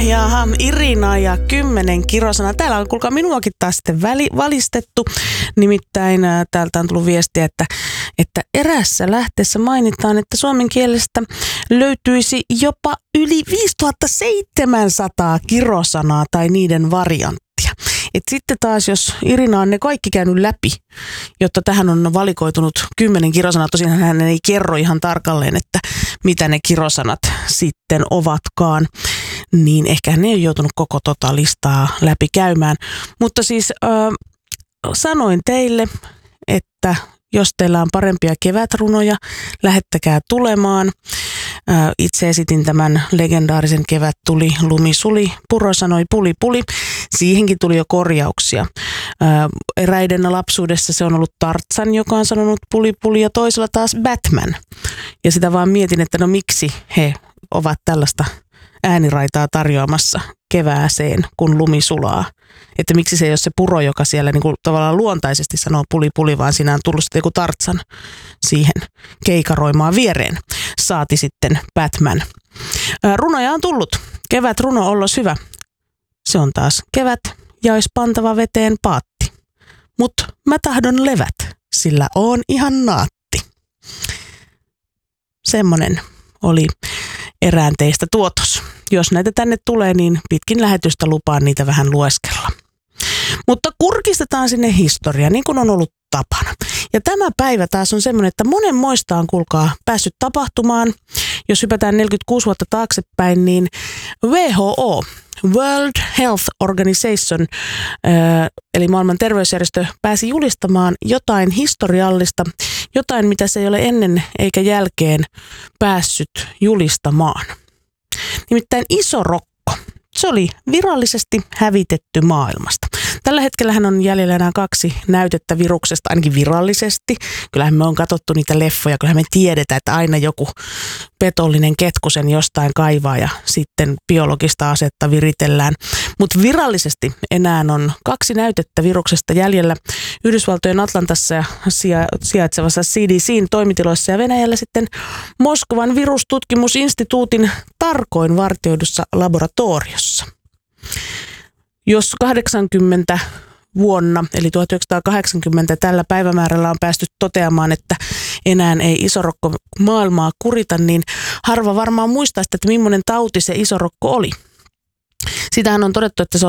Jaha, Irina ja 10 kirosana. Täällä on kuulkaa minuakin taas sitten valistettu. Nimittäin täältä on tullut viestiä, että eräässä lähteessä mainitaan, että suomen kielestä löytyisi jopa yli 5700 kirosanaa tai niiden varianttia. Et sitten taas, jos Irina on ne kaikki käynyt läpi, jotta tähän on valikoitunut 10 kirosanaa, tosiaan hän ei kerro ihan tarkalleen, että mitä ne kirosanat sitten ovatkaan, niin ehkä hän ei ole joutunut koko tota listaa läpi käymään. Mutta siis sanoin teille, että jos teillä on parempia kevätrunoja, lähettäkää tulemaan. Itse esitin tämän legendaarisen kevät tuli, lumi suli, Puro sanoi puli puli. Siihenkin tuli jo korjauksia. Eräiden lapsuudessa se on ollut Tarzan, joka on sanonut puli puli, ja toisella taas Batman. Ja sitä vaan mietin, että no miksi he ovat tällaista ääniraitaa tarjoamassa kevääseen, kun lumi sulaa. Että miksi se ei ole se Puro, joka siellä niin kuin tavallaan luontaisesti sanoo puli puli, vaan siinä on tullut sitten joku Tarzan siihen keikaroimaan viereen. Saati sitten Batman. Runoja on tullut. Kevätruno ollos hyvä. Se on taas kevät ja ois pantava veteen paatti. Mut mä tahdon levät, sillä oon ihan naatti. Semmonen oli erään teistä tuotos. Jos näitä tänne tulee, niin pitkin lähetystä lupaan niitä vähän lueskella. Mutta kurkistetaan sinne historiaan, niin kuin on ollut tapana. Ja tämä päivä taas on semmoinen, että monen moista on, kuulkaa, päässyt tapahtumaan. Jos hypätään 46 vuotta taaksepäin, niin WHO, World Health Organization, eli maailman terveysjärjestö, pääsi julistamaan jotain historiallista, jotain mitä se ei ole ennen eikä jälkeen päässyt julistamaan. Nimittäin iso rokko. Se oli virallisesti hävitetty maailmasta. Tällä hetkellähän on jäljellä enää 2 näytettä viruksesta, ainakin virallisesti. Kyllähän me on katsottu niitä leffoja, kyllähän me tiedetään, että aina joku petollinen ketku sen jostain kaivaa ja sitten biologista asetta viritellään. Mutta virallisesti enää on 2 näytettä viruksesta jäljellä Yhdysvaltojen Atlantassa sijaitsevassa CDC:n toimitiloissa ja Venäjällä sitten Moskovan virustutkimusinstituutin tarkoin vartioidussa laboratoriossa. Jos 80 vuonna, eli 1980 tällä päivämäärällä on päästy toteamaan, että enää ei isorokko maailmaa kurita, niin harva varmaan muistaa sitä, että millainen tauti se isorokko oli. Sitähän on todettu, että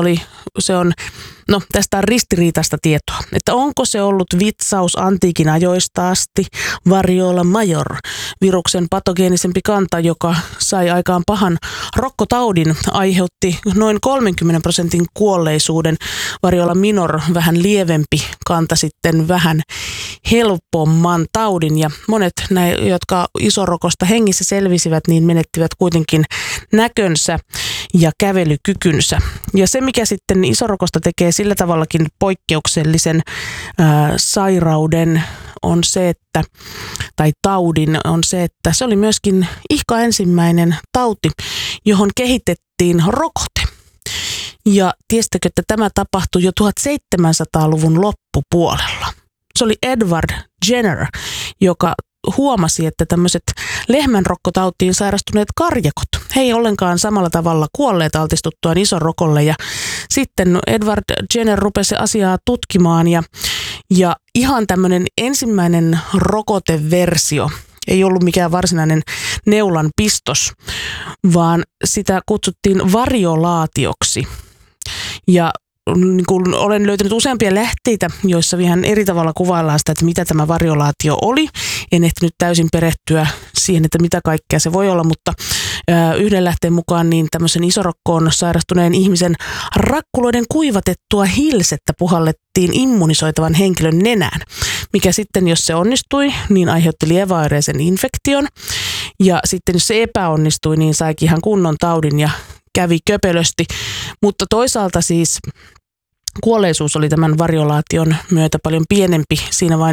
tästä on ristiriitaista tietoa, että onko se ollut vitsaus antiikin ajoista asti, variola major, viruksen patogeenisempi kanta, joka sai aikaan pahan rokkotaudin, aiheutti noin 30% kuolleisuuden, variola minor, vähän lievempi kanta sitten vähän helpomman taudin, ja monet näitä, jotka isorokosta hengissä selvisivät, niin menettivät kuitenkin näkönsä ja kävelykykynsä. Ja se, mikä sitten isorokosta tekee sillä tavallakin poikkeuksellisen sairauden, on se, että, tai taudin on se, että se oli myöskin ihka ensimmäinen tauti, johon kehitettiin rokote. Ja tiesittekö, että tämä tapahtui jo 1700-luvun loppupuolella. Se oli Edward Jenner, joka huomasi, että tämmöiset lehmänrokkotautiin sairastuneet karjakot, he ei ollenkaan samalla tavalla kuolleet altistuttuaan isorokolle, ja sitten Edward Jenner rupesi asiaa tutkimaan ja ihan tämmöinen ensimmäinen rokoteversio ei ollut mikään varsinainen neulan pistos, vaan sitä kutsuttiin variolaatioksi. Ja niin kun olen löytänyt useampia lähteitä, joissa ihan eri tavalla kuvaillaan sitä, että mitä tämä variolaatio oli. En ehtinyt täysin perehtyä siihen, että mitä kaikkea se voi olla, mutta yhden lähteen mukaan niin tämmöisen isorokkoon sairastuneen ihmisen rakkuloiden kuivatettua hilsettä puhallettiin immunisoitavan henkilön nenään, mikä sitten, jos se onnistui, niin aiheutti lieväoireisen infektion. Ja sitten jos se epäonnistui, niin saikin ihan kunnon taudin ja kävi köpelösti, mutta toisaalta siis kuolleisuus oli tämän variolaation myötä paljon pienempi. Siinä vain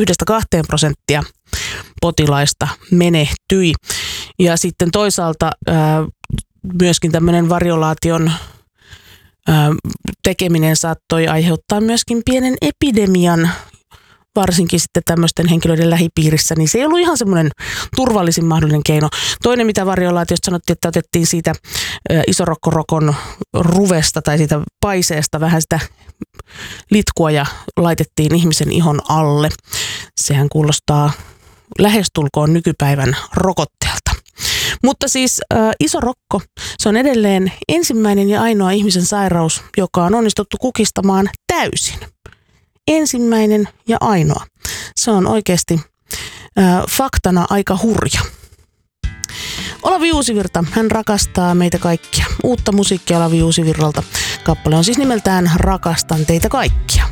1-2% potilaista menehtyi. Ja sitten toisaalta myöskin tämmöinen variolaation tekeminen saattoi aiheuttaa myöskin pienen epidemian varsinkin sitten tämmöisten henkilöiden lähipiirissä, niin se ei ollut ihan semmoinen turvallisin mahdollinen keino. Toinen, mitä variolaatiosta sanottiin, että otettiin siitä isorokkorokon ruvesta tai siitä paiseesta vähän sitä litkua ja laitettiin ihmisen ihon alle. Sehän kuulostaa lähestulkoon nykypäivän rokotteelta. Mutta siis iso rokko, se on edelleen ensimmäinen ja ainoa ihmisen sairaus, joka on onnistuttu kukistamaan täysin. Ensimmäinen ja ainoa. Se on oikeasti faktana aika hurja. Olavi Uusivirta, hän rakastaa meitä kaikkia. Uutta musiikkia Olavi Uusivirralta. Kappale on siis nimeltään Rakastan teitä kaikkia.